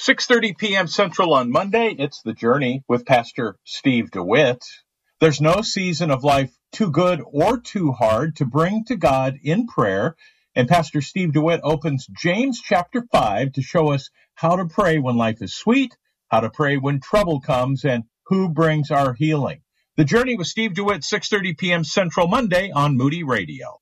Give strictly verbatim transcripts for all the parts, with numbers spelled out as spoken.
six thirty p.m. Central on Monday, it's The Journey with Pastor Steve DeWitt. There's no season of life too good or too hard to bring to God in prayer, and Pastor Steve DeWitt opens James chapter five to show us how to pray when life is sweet, how to pray when trouble comes, and who brings our healing. The Journey with Steve DeWitt, six thirty p.m. Central Monday on Moody Radio.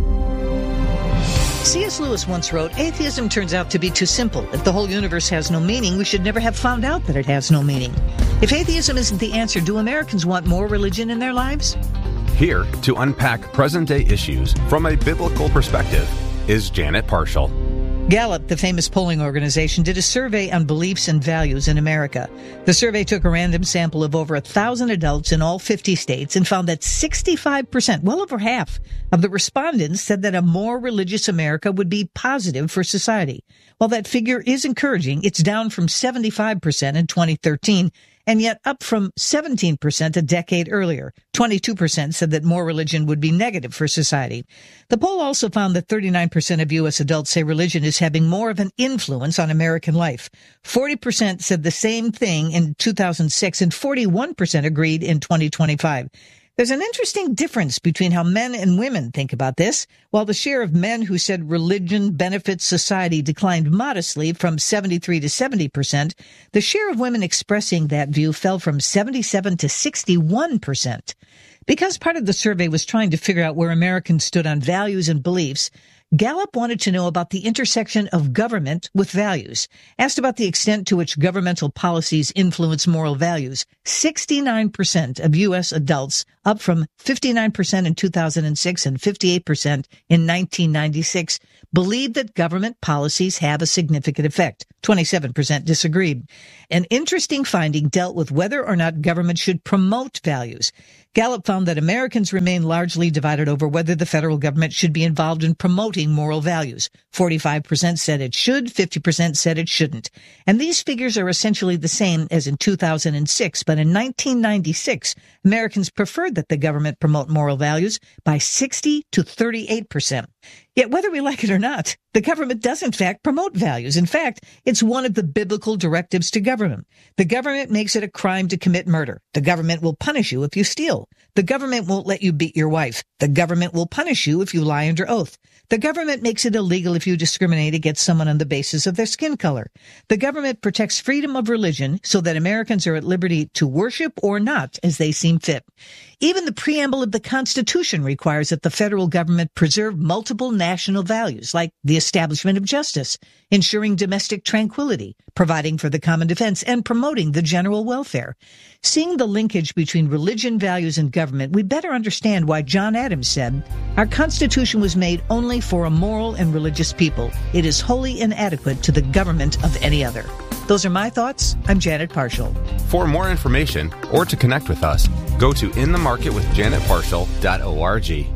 C S. Lewis once wrote, "Atheism turns out to be too simple. If the whole universe has no meaning, we should never have found out that it has no meaning." If atheism isn't the answer, do Americans want more religion in their lives? Here to unpack present-day issues from a biblical perspective is Janet Parshall. Gallup, the famous polling organization, did a survey on beliefs and values in America. The survey took a random sample of over a thousand adults in all fifty states and found that sixty-five percent, well over half, of the respondents said that a more religious America would be positive for society. While that figure is encouraging, it's down from seventy-five percent in twenty thirteen, and yet up from seventeen percent a decade earlier. twenty-two percent said that more religion would be negative for society. The poll also found that thirty-nine percent of U S adults say religion is having more of an influence on American life. forty percent said the same thing in two thousand six, and forty-one percent agreed in twenty twenty-five. There's an interesting difference between how men and women think about this. While the share of men who said religion benefits society declined modestly from seventy-three to seventy percent, the share of women expressing that view fell from seventy-seven to sixty-one percent. Because part of the survey was trying to figure out where Americans stood on values and beliefs, Gallup wanted to know about the intersection of government with values. Asked about the extent to which governmental policies influence moral values, sixty-nine percent of U S adults, up from fifty-nine percent in two thousand six and fifty-eight percent in nineteen ninety-six, believed that government policies have a significant effect. twenty-seven percent disagreed. An interesting finding dealt with whether or not government should promote values. Gallup found that Americans remain largely divided over whether the federal government should be involved in promoting moral values. forty-five percent said it should, fifty percent said it shouldn't. And these figures are essentially the same as in two thousand six, but in nineteen ninety-six, Americans preferred that the government promote moral values by sixty to thirty-eight percent. Yet whether we like it or not, the government does in fact promote values. In fact, it's one of the biblical directives to government. The government makes it a crime to commit murder. The government will punish you if you steal. The government won't let you beat your wife. The government will punish you if you lie under oath. The government makes it illegal if you discriminate against someone on the basis of their skin color. The government protects freedom of religion so that Americans are at liberty to worship or not as they seem fit. Even the preamble of the Constitution requires that the federal government preserve multiple national values, like the establishment of justice, ensuring domestic tranquility, providing for the common defense, and promoting the general welfare. Seeing the linkage between religion, values, and government, we better understand why John Adams said, "Our Constitution was made only for a moral and religious people. It is wholly inadequate to the government of any other." Those are my thoughts. I'm Janet Parshall. For more information or to connect with us, go to in the market with janet parshall dot org. We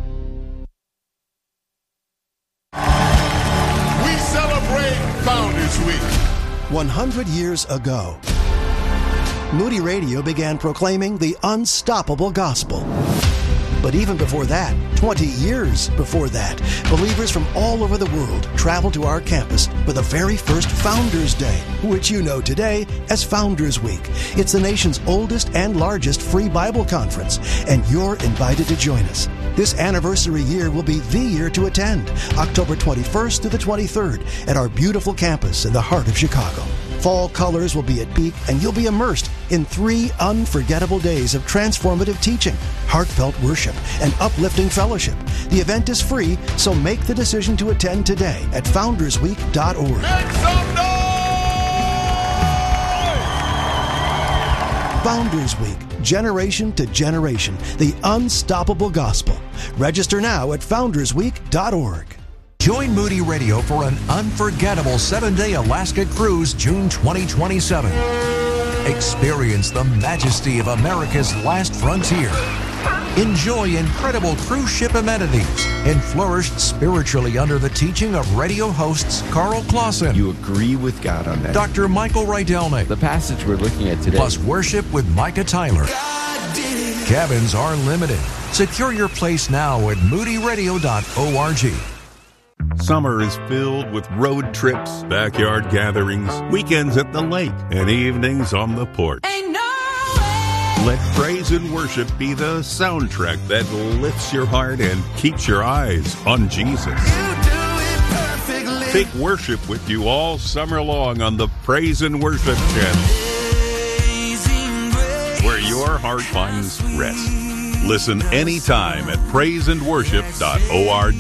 celebrate Founders Week. one hundred years ago, Moody Radio began proclaiming the unstoppable gospel. But even before that, twenty years before that, believers from all over the world traveled to our campus for the very first Founders Day, which you know today as Founders Week. It's the nation's oldest and largest free Bible conference, and you're invited to join us. This anniversary year will be the year to attend, October twenty-first to the twenty-third, at our beautiful campus in the heart of Chicago. Fall colors will be at peak, and you'll be immersed in three unforgettable days of transformative teaching, heartfelt worship, and uplifting fellowship. The event is free, so make the decision to attend today at founders week dot org. Make some noise! Founders Week, generation to generation, the unstoppable gospel. Register now at founders week dot org. Join Moody Radio for an unforgettable seven-day Alaska cruise June twenty twenty-seven. Experience the majesty of America's last frontier. Enjoy incredible cruise ship amenities and flourish spiritually under the teaching of radio hosts Carl Clausen. You agree with God on that. Doctor Michael Rydelnik. The passage we're looking at today. Plus worship with Micah Tyler. Cabins are limited. Secure your place now at moody radio dot org. Summer is filled with road trips, backyard gatherings, weekends at the lake, and evenings on the porch. Ain't no way. Let praise and worship be the soundtrack that lifts your heart and keeps your eyes on Jesus. You do it perfectly. Take worship with you all summer long on the Praise and Worship channel, where your heart finds rest. Listen anytime at praise and worship dot org.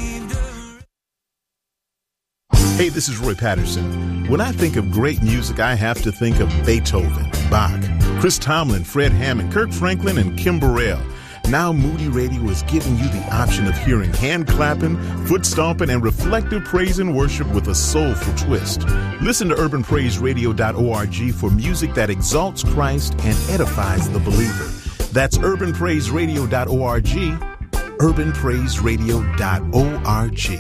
Hey, this is Roy Patterson. When I think of great music, I have to think of Beethoven, Bach, Chris Tomlin, Fred Hammond, Kirk Franklin, and Kim Burrell. Now Moody Radio is giving you the option of hearing hand clapping, foot stomping, and reflective praise and worship with a soulful twist. Listen to urban praise radio dot org for music that exalts Christ and edifies the believer. That's urban praise radio dot org, urban praise radio dot org.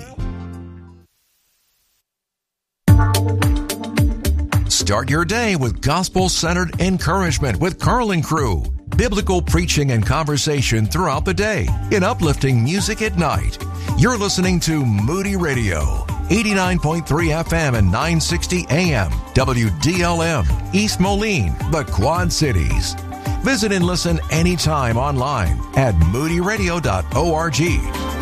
Start your day with gospel-centered encouragement with Carl and Crew. Biblical preaching and conversation throughout the day in uplifting music at night. You're listening to Moody Radio, eighty-nine point three F M and nine sixty A M, W D L M, East Moline, the Quad Cities. Visit and listen anytime online at moody radio dot org.